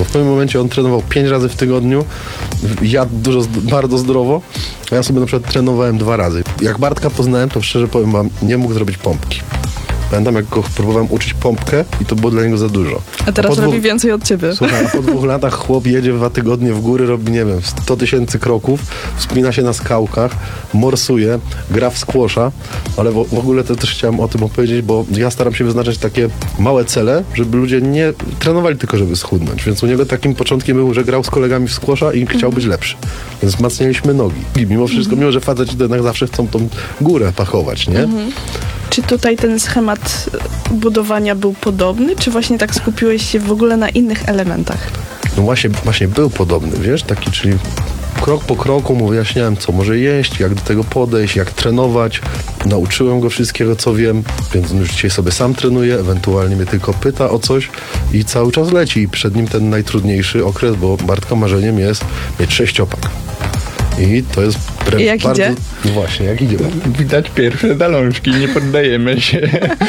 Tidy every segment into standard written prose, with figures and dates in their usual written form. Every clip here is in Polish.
Bo w pewnym momencie on trenował 5 razy w tygodniu, jadł bardzo zdrowo, a ja sobie na przykład trenowałem 2 razy. Jak Bartka poznałem, to szczerze powiem wam, nie mógł zrobić pompki. Pamiętam, jak go próbowałem uczyć pompkę i to było dla niego za dużo. A teraz robi więcej od ciebie. Słuchaj, a po 2 latach chłop jedzie 2 tygodnie w góry, robi, nie wiem, 100 000 kroków, wspina się na skałkach, morsuje, gra w squasha, ale w ogóle to też chciałem o tym opowiedzieć, bo ja staram się wyznaczać takie małe cele, żeby ludzie nie trenowali tylko, żeby schudnąć. Więc u niego takim początkiem był, że grał z kolegami w squasha i chciał być lepszy. Więc wzmacnialiśmy nogi. I mimo wszystko, mimo że faceci to jednak zawsze chcą tą górę pachować, nie? Czy tutaj ten schemat budowania był podobny, czy właśnie tak skupiłeś się w ogóle na innych elementach? No właśnie był podobny, wiesz, taki, czyli krok po kroku mu wyjaśniałem, co może jeść, jak do tego podejść, jak trenować. Nauczyłem go wszystkiego, co wiem, więc on już dzisiaj sobie sam trenuje, ewentualnie mnie tylko pyta o coś i cały czas leci. I przed nim ten najtrudniejszy okres, bo Bartka marzeniem jest mieć 6-pak. I to jest I jak bardzo... idzie? No właśnie, jak idzie? Widać pierwsze zalążki, nie poddajemy się.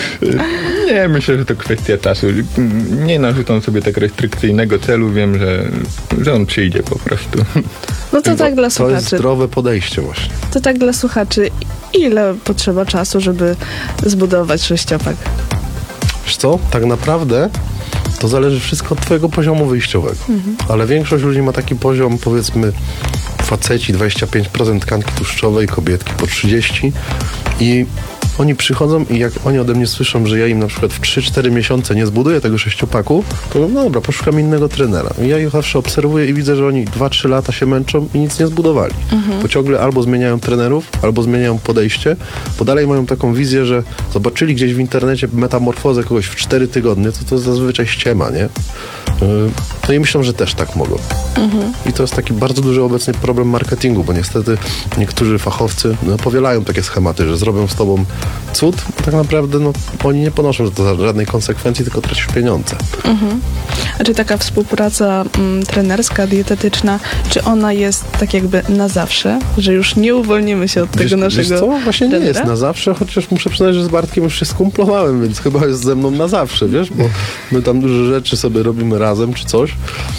Nie, myślę, że to kwestia czasu. Nie narzucam sobie tak restrykcyjnego celu, wiem, że on przyjdzie po prostu. No to tak dla To słuchaczy. jest zdrowe podejście właśnie. To tak dla słuchaczy. Ile potrzeba czasu, żeby zbudować 6-pak? Wiesz co, tak naprawdę to zależy wszystko od twojego poziomu wyjściowego. Ale większość ludzi ma taki poziom, powiedzmy, faceci 25% tkanki tłuszczowej, kobietki po 30% i oni przychodzą i jak oni ode mnie słyszą, że ja im na przykład w 3-4 miesiące nie zbuduję tego 6-paku, to mówię, no dobra, poszukam innego trenera. I ja ich zawsze obserwuję i widzę, że oni 2-3 lata się męczą i nic nie zbudowali. Bo ciągle albo zmieniają trenerów, albo zmieniają podejście, bo dalej mają taką wizję, że zobaczyli gdzieś w internecie metamorfozę kogoś w 4 tygodnie, to zazwyczaj ściema, nie? No i myślą, że też tak mogą. I to jest taki bardzo duży obecny problem marketingu, bo niestety niektórzy fachowcy powielają takie schematy, że zrobią z tobą cud, tak naprawdę oni nie ponoszą za to żadnej konsekwencji, tylko tracisz pieniądze. A czy taka współpraca trenerska, dietetyczna, czy ona jest tak jakby na zawsze? Że już nie uwolnimy się od tego naszego wiesz co? Właśnie trenera? nie jest na zawsze, chociaż muszę przyznać, że z Bartkiem już się skumplowałem, więc chyba jest ze mną na zawsze, wiesz, bo my tam dużo rzeczy sobie robimy razem czy coś,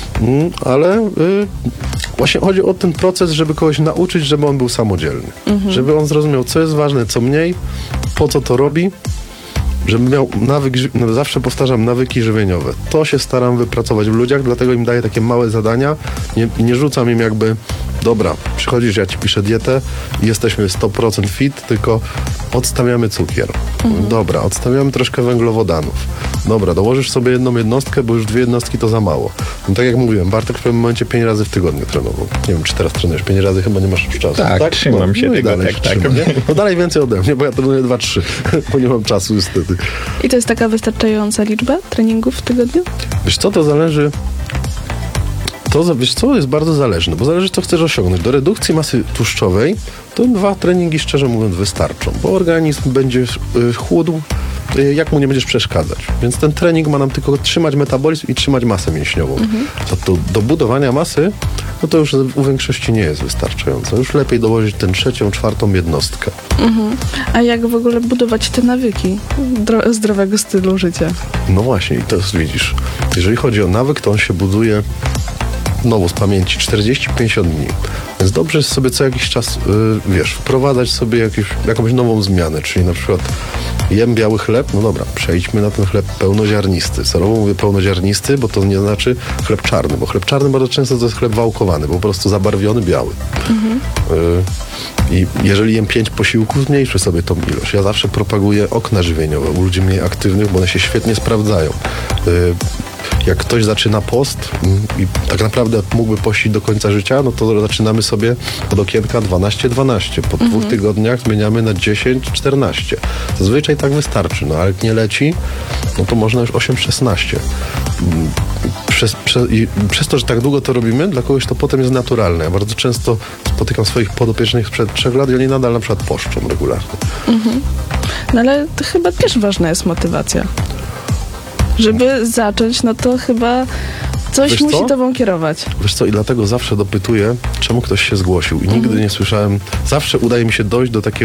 ale właśnie chodzi o ten proces, żeby kogoś nauczyć, żeby on był samodzielny. Żeby on zrozumiał, co jest ważne, co mniej, po co to robi, żeby miał nawyk, zawsze powtarzam, nawyki żywieniowe. To się staram wypracować w ludziach, dlatego im daję takie małe zadania. Nie rzucam im jakby, dobra, przychodzisz, ja ci piszę dietę i jesteśmy 100% fit, tylko odstawiamy cukier. Dobra, odstawiamy troszkę węglowodanów. Dobra, dołożysz sobie 1 jednostkę, bo już 2 jednostki to za mało. No tak jak mówiłem, Bartek w pewnym momencie 5 razy w tygodniu trenował. Nie wiem, czy teraz trenujesz 5 razy, chyba nie masz już czasu. Tak, trzymam się i tego, dalej tak. trzyma, nie? No dalej więcej ode mnie, bo ja trenuję 2-3, bo nie mam czasu niestety. I to jest taka wystarczająca liczba treningów w tygodniu? Wiesz co, to zależy... Wiesz co, jest bardzo zależne, bo zależy, co chcesz osiągnąć. Do redukcji masy tłuszczowej to 2 treningi, szczerze mówiąc, wystarczą, bo organizm będzie chłódł, jak mu nie będziesz przeszkadzać. Więc ten trening ma nam tylko trzymać metabolizm i trzymać masę mięśniową. To do budowania masy, no to już u większości nie jest wystarczająco. Już lepiej dołożyć tę 3., 4. jednostkę. A jak w ogóle budować te nawyki zdrowego stylu życia? No właśnie, i to jest, widzisz, jeżeli chodzi o nawyk, to on się buduje z pamięci 40-50 dni. Więc dobrze jest sobie co jakiś czas, wprowadzać sobie jakąś nową zmianę, czyli na przykład jem biały chleb, no dobra, przejdźmy na ten chleb pełnoziarnisty. Celowo mówię pełnoziarnisty, bo to nie znaczy chleb czarny, bo chleb czarny bardzo często to jest chleb wałkowany, po prostu zabarwiony biały. I jeżeli jem 5 posiłków, zmniejszę sobie tą ilość. Ja zawsze propaguję okna żywieniowe u ludzi mniej aktywnych, bo one się świetnie sprawdzają. Jak ktoś zaczyna post i tak naprawdę mógłby pościć do końca życia, no to zaczynamy sobie od okienka 12-12. Po 2 tygodniach zmieniamy na 10-14. Zazwyczaj tak wystarczy, no ale jak nie leci, no to można już 8-16. Przez to, że tak długo to robimy, dla kogoś to potem jest naturalne. Ja bardzo często spotykam swoich podopiecznych sprzed 3 lat i oni nadal na przykład poszczą regularnie. No ale to chyba też ważna jest motywacja. Żeby zacząć, no to chyba coś musi tobą kierować. Wiesz co, i dlatego zawsze dopytuję, czemu ktoś się zgłosił. I nigdy nie słyszałem, zawsze udaje mi się dojść do takiego